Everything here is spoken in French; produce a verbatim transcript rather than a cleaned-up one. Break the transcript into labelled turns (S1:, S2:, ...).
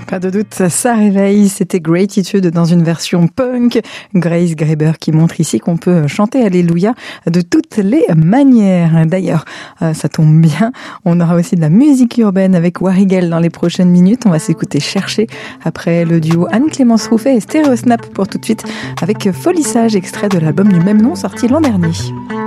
S1: Pas de doute, ça réveille. C'était Gratitude dans une version punk. Grace Graeber qui montre ici qu'on peut chanter Alléluia de toutes les manières. D'ailleurs, ça tombe bien. On aura aussi de la musique urbaine avec Warigel dans les prochaines minutes. On va s'écouter Chercher après le duo Anne-Clémence Rouffet et Stéréosnap pour tout de suite avec Folissage, extrait de l'album du même nom sorti l'an dernier.